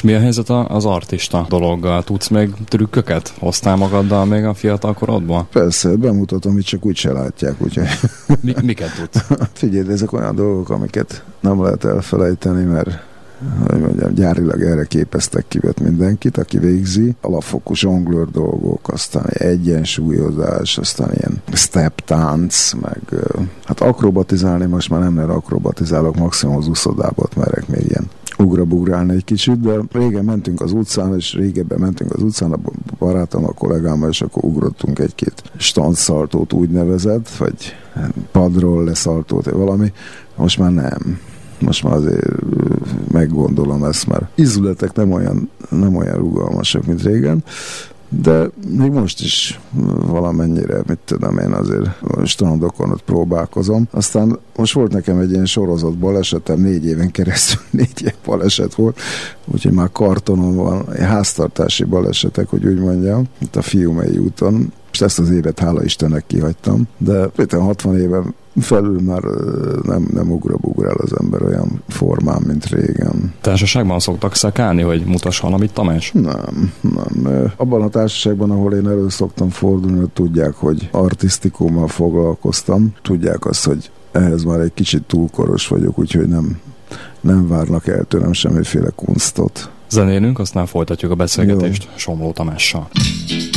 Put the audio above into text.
mi a helyzet az artista dologgal? Tudsz még trükköket? Hoztál magaddal még a fiatal korodban? Persze, bemutatom, itt csak úgy se látják, úgyhogy... Miket tudsz? Figyelj, ezek olyan dolgok, amiket nem lehet elfelejteni, mert hogy mondjam, gyárilag erre képeztek ki mindenkit, aki végzi. Alapfokú zsonglőr dolgok, aztán egyensúlyozás, aztán ilyen step tánc, meg hát akrobatizálni most már nem, mert akrobatizálok, maximum az úszodában merek még ilyen ugrabugrálni egy kicsit, de régen mentünk az utcán, és régebben mentünk az utcán, a barátom, a kollégámmal, és akkor ugrottunk egy-két standszaltót úgynevezett, vagy padról leszaltót, valami. Most már nem. Most már azért meggondolom ezt, mert izületek nem olyan rugalmasak, mint régen, de még most is valamennyire, mit tudom én, azért strandokon ott próbálkozom. Aztán most volt nekem egy ilyen sorozat balesetem, 4 éven keresztül 4 ilyen baleset volt, úgyhogy már kartonon van, háztartási balesetek, hogy úgy mondjam, itt a Fiumei úton. És ezt az évet hála Istennek kihagytam, de 60 éven felül már nem ugrabugrál az ember olyan formán, mint régen. Társaságban szoktak szekálni, hogy mutass valamit, Tamás? Nem. Abban a társaságban, ahol én elő szoktam fordulni, tudják, hogy artisztikummal foglalkoztam. Tudják azt, hogy ehhez már egy kicsit túlkoros vagyok, úgyhogy nem várnak el tőlem semmiféle kunstot. Zenélünk, aztán folytatjuk a beszélgetést Somló Tamással.